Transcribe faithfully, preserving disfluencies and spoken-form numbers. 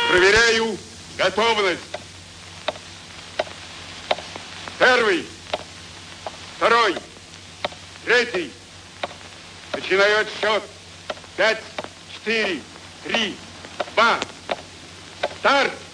Проверяю готовность. Первый, второй, третий. Начинаю отсчет. Пять, четыре, три, два. Старт!